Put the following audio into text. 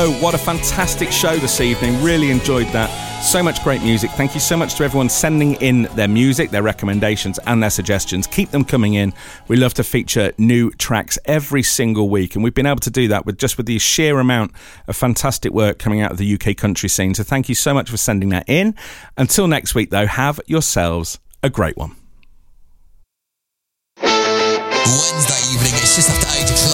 Oh, what a fantastic show this evening. Really enjoyed that. So much great music. Thank you so much to everyone sending in their music, their recommendations and their suggestions. Keep them coming in. We love to feature new tracks every single week, and we've been able to do that with the sheer amount of fantastic work coming out of the UK country scene. So thank you so much for sending that in. Until next week, though, have yourselves a great one. Wednesday evening, it's just after 8 o'clock.